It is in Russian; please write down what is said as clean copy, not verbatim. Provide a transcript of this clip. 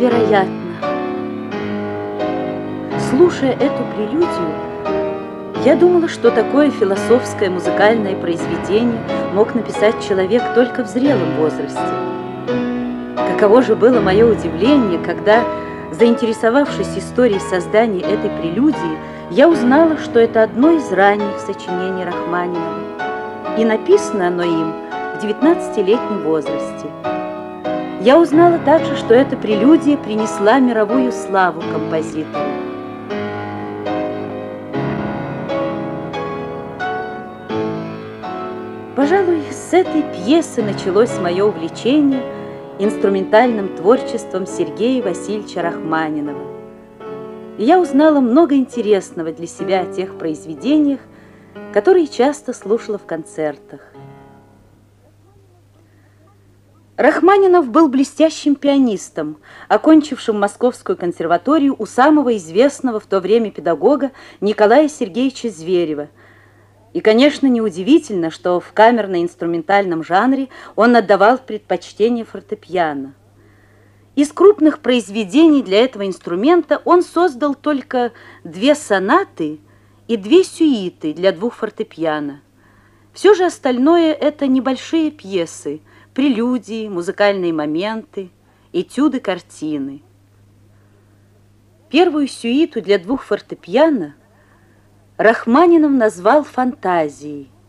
невероятно. Слушая эту прелюдию, я думала, что такое философское музыкальное произведение мог написать человек только в зрелом возрасте. Каково же было мое удивление, когда, заинтересовавшись историей создания этой прелюдии, я узнала, что это одно из ранних сочинений Рахманинова, и написано оно им в 19-летнем возрасте. Я узнала также, что эта прелюдия принесла мировую славу композитору. Пожалуй, с этой пьесы началось мое увлечение инструментальным творчеством Сергея Васильевича Рахманинова. И я узнала много интересного для себя о тех произведениях, которые часто слушала в концертах. Рахманинов был блестящим пианистом, окончившим Московскую консерваторию у самого известного в то время педагога Николая Сергеевича Зверева. И, конечно, неудивительно, что в камерно-инструментальном жанре он отдавал предпочтение фортепиано. Из крупных произведений для этого инструмента он создал только 2 сонаты и 2 сюиты для 2 фортепиано. Все же остальное – это небольшие пьесы, прелюдии, музыкальные моменты, этюды, картины. Первую сюиту для 2 фортепиано Рахманинов назвал «Фантазией»,